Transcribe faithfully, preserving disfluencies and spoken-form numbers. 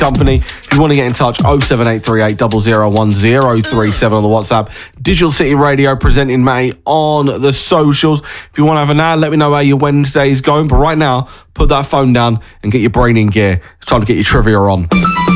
company. If you want to get in touch, oh seven eight three eight zero zero one zero three seven on the WhatsApp. Digital City Radio presenting Matty on the socials. If you want to have an ad, let me know how your Wednesday is going. But right now, put that phone down and get your brain in gear. It's time to get your trivia on.